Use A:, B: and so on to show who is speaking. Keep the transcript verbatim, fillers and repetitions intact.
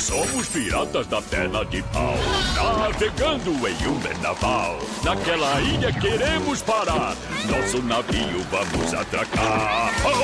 A: Somos piratas da perna de pau, navegando em um vendaval. Naquela ilha queremos parar, nosso navio vamos atracar. Oh!